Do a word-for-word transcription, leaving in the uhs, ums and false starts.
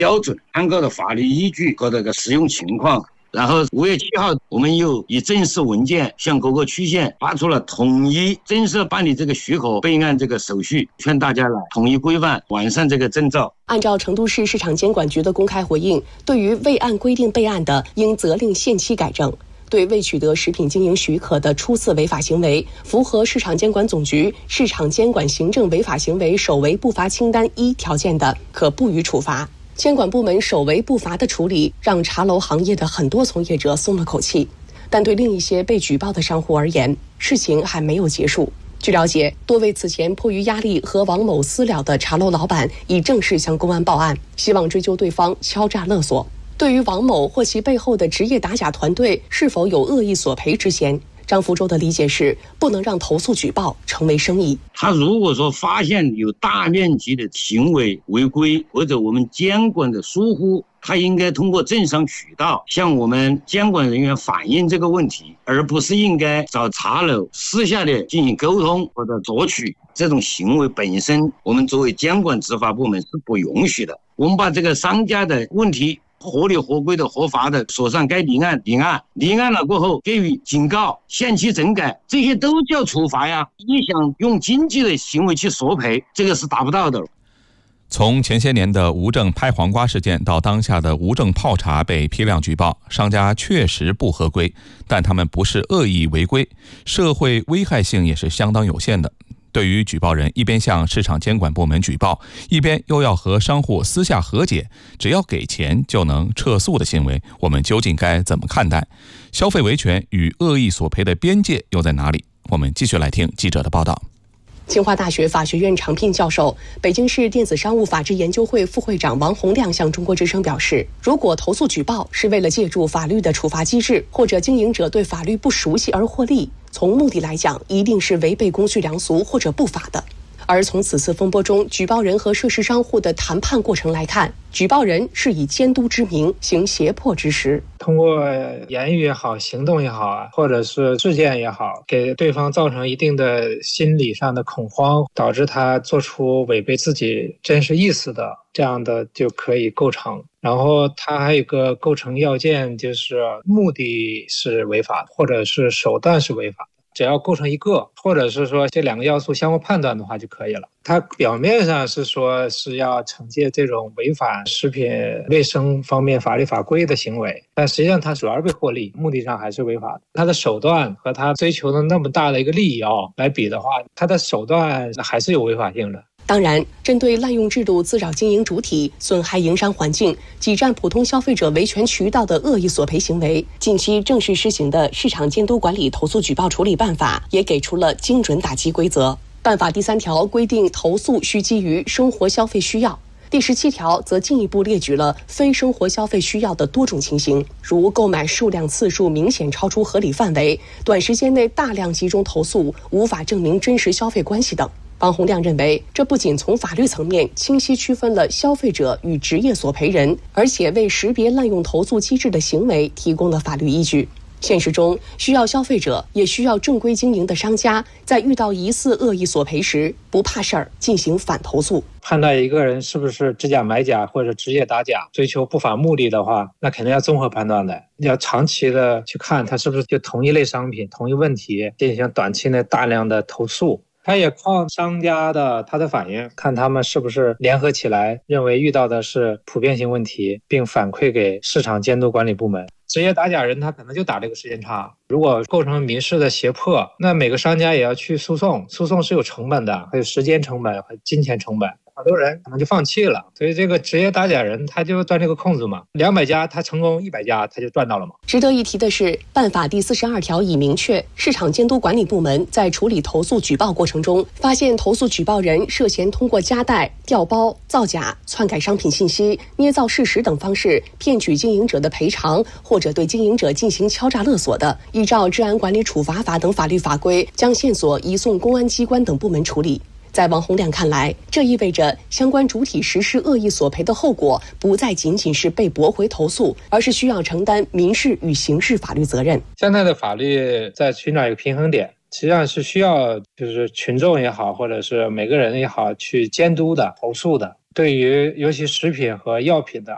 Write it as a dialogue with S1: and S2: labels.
S1: 标准，参考的法律依据和这个使用情况。然后五月七号，我们又以正式文件向各个区县发出了统一正式办理这个许可备案这个手续，劝大家来统一规范，完善这个证照。
S2: 按照成都市市场监管局的公开回应，对于未按规定备案的，应责令限期改正。对未取得食品经营许可的初次违法行为，符合市场监管总局市场监管行政违法行为首违不罚清单一条件的，可不予处罚。监管部门首违不罚的处理，让茶楼行业的很多从业者松了口气。但对另一些被举报的商户而言，事情还没有结束。据了解，多位此前迫于压力和王某私了的茶楼老板已正式向公安报案，希望追究对方敲诈勒索。对于王某或其背后的职业打假团队是否有恶意索赔之嫌，张福洲的理解是，不能让投诉举报成为生意。
S1: 他如果说发现有大面积的行为违规或者我们监管的疏忽，他应该通过正商渠道向我们监管人员反映这个问题，而不是应该找茶楼私下的进行沟通或者索取。这种行为本身，我们作为监管执法部门是不允许的。我们把这个商家的问题合理合规的合法的锁上该立案立案立案了过后给予警告限期整改，这些都叫处罚呀。你想用经济的行为去索赔，这个是达不到的。
S3: 从前些年的无证拍黄瓜事件到当下的无证泡茶被批量举报，商家确实不合规，但他们不是恶意违规，社会危害性也是相当有限的。对于举报人一边向市场监管部门举报，一边又要和商户私下和解，只要给钱就能撤诉的行为，我们究竟该怎么看待？消费维权与恶意索赔的边界又在哪里？我们继续来听记者的报道。
S2: 清华大学法学院常聘教授、北京市电子商务法治研究会副会长王洪亮向中国之声表示，如果投诉举报是为了借助法律的处罚机制，或者经营者对法律不熟悉而获利，从目的来讲，一定是违背公序良俗或者不法的。而从此次风波中举报人和涉事商户的谈判过程来看，举报人是以监督之名行胁迫之实，
S4: 通过言语也好，行动也好啊，或者是事件也好，给对方造成一定的心理上的恐慌，导致他做出违背自己真实意思的，这样的就可以构成。然后他还有一个构成要件，就是目的是违法或者是手段是违法，只要构成一个，或者是说这两个要素相互判断的话就可以了。它表面上是说是要惩戒这种违反食品卫生方面法律法规的行为，但实际上它主要是为获利，目的上还是违法的。它的手段和它追求的那么大的一个利益哦来比的话，它的手段还是有违法性的。
S2: 当然，针对滥用制度滋扰经营主体、损害营商环境、挤占普通消费者维权渠道的恶意索赔行为，近期正式施行的《市场监督管理投诉举报处理办法》也给出了精准打击规则。办法第三条规定，投诉需基于生活消费需要。第十七条则进一步列举了非生活消费需要的多种情形，如购买数量次数明显超出合理范围、短时间内大量集中投诉、无法证明真实消费关系等。王洪亮认为，这不仅从法律层面清晰区分了消费者与职业索赔人，而且为识别滥用投诉机制的行为提供了法律依据。现实中，需要消费者也需要正规经营的商家，在遇到疑似恶意索赔时，不怕事儿进行反投诉。
S4: 判断一个人是不是知假买假或者职业打假，追求不法目的的话，那肯定要综合判断的，要长期的去看他是不是就同一类商品、同一问题进行短期内大量的投诉。他也靠商家的他的反应，看他们是不是联合起来认为遇到的是普遍性问题，并反馈给市场监督管理部门。职业打假人他可能就打这个时间差，如果构成民事的胁迫，那每个商家也要去诉讼，诉讼是有成本的，还有时间成本和金钱成本，很多人可能就放弃了。所以这个职业打假人他就钻这个空子嘛，两百家他成功一百家他就赚到了嘛。
S2: 值得一提的是，办法第四十二条已明确，市场监督管理部门在处理投诉举报过程中，发现投诉举报人涉嫌通过夹带、调包、造假、篡改商品信息、捏造事实等方式骗取经营者的赔偿，或者对经营者进行敲诈勒索的，依照治安管理处罚法等法律法规，将线索移送公安机关等部门处理。在王洪亮看来，这意味着相关主体实施恶意索赔的后果不再仅仅是被驳回投诉，而是需要承担民事与刑事法律责任。
S4: 现在的法律在寻找一个平衡点，实际上是需要就是群众也好，或者是每个人也好去监督的、投诉的。对于尤其食品和药品的